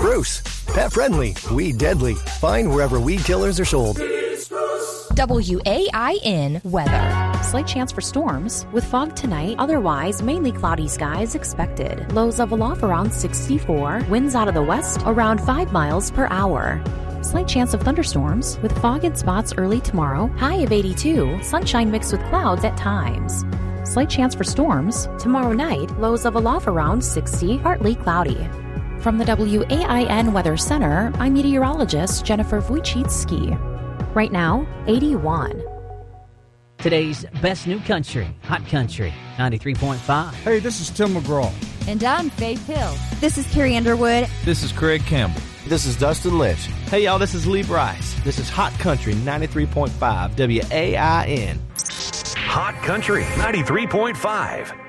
Spruce. Pet friendly, weed deadly. Find wherever weed killers are sold. WAIN weather. Slight chance for storms with fog tonight. Otherwise, mainly cloudy skies expected. Lows level off around 64. Winds out of the west around 5 miles per hour. Slight chance of thunderstorms with fog in spots early tomorrow. High of 82. Sunshine mixed with clouds at times. Slight chance for storms. Tomorrow night, lows level off around 60. Partly cloudy. From the WAIN Weather Center, I'm meteorologist Jennifer Wojcicki. Right now, 81. Today's best new country, Hot Country, 93.5. Hey, this is Tim McGraw. And I'm Faith Hill. This is Carrie Underwood. This is Craig Campbell. This is Dustin Lynch. Hey, y'all, this is Lee Bryce. This is Hot Country 93.5 WAIN. Hot Country 93.5.